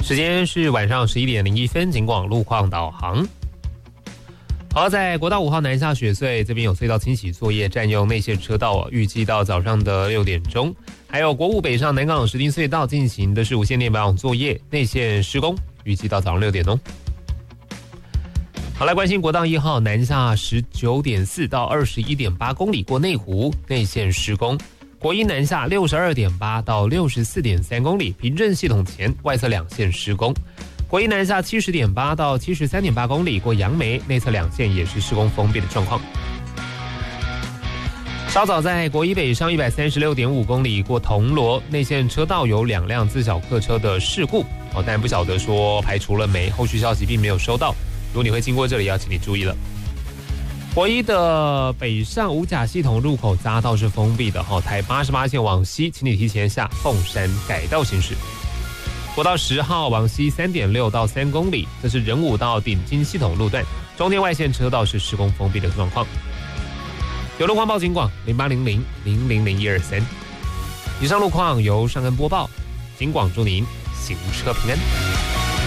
时间是晚上11:01，警广路况导航。好，在国道5号南下雪隧这边有隧道清洗作业，占用内线车道预计到早上的6点钟。还有国5北上南港石碇隧道进行的是无线电保养作业，内线施工，预计到早上6点哦。好，来关心国道1号南下19.4到21.8公里过内湖，内线施工。国1南下62.8到64.3公里，平镇系统前外侧两线施工。国1南下70.8到73.8公里过杨梅，内侧两线也是施工封闭的状况。稍早在国1北上136.5公里过铜锣，内线车道有2辆自小客车的事故，但不晓得说排除了没，后续消息并没有收到。如果你会经过这里，要请你注意了。国1的北上五甲系统入口匝道是封闭的，台88线往西，请你提前下凤山改道行驶。国道10号往西3.6到3公里，这是仁武到顶金系统路段，中间外线车道是施工封闭的状况。有路况报警广0800000123。以上路况由尚恩播报，警广祝您行车平安。